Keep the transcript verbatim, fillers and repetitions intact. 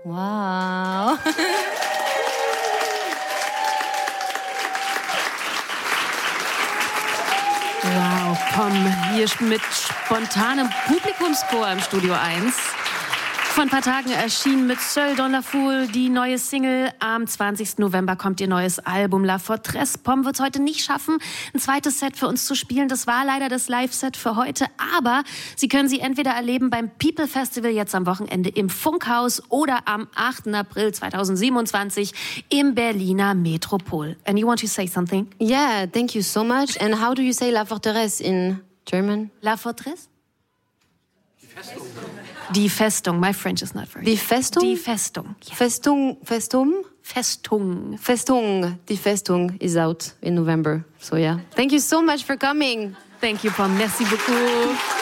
Wow. Wow, Pom, hier mit spontanem Publikumschor im Studio eins. Vor ein paar Tagen erschien mit Seul dans la Foule die neue Single. Am zwanzigsten November kommt ihr neues Album La Fortresse. Pom wird es heute nicht schaffen, ein zweites Set für uns zu spielen. Das war leider das Live-Set für heute. Aber Sie können sie entweder erleben beim People Festival jetzt am Wochenende im Funkhaus oder am achten April zweitausendsiebenundzwanzig im Berliner Metropol. And you want to say something? Yeah, thank you so much. And how do you say La Forteresse in German? La Fortresse? Die Festung. My French is not very Die Festung? Die Festung. Yeah. Festung, Festum? Festung. Festung. Die Festung is out in November. So yeah. Thank you so much for coming. Thank you, Pom. Merci beaucoup.